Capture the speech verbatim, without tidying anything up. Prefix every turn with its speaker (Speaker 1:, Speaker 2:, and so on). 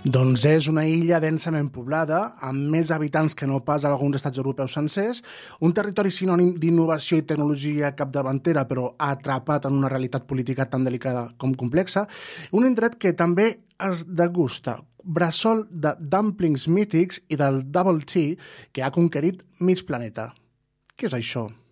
Speaker 1: Doncs és una illa densament poblada, amb més habitants que no pas alguns estats europeus sencers, un territori sinònim d'innovació i tecnologia capdavantera, però atrapat en una realitat política tan delicada com complexa, un indret que també es degusta, bressol de dumplings mítics i del double tea que ha conquerit mig planeta. Què és això?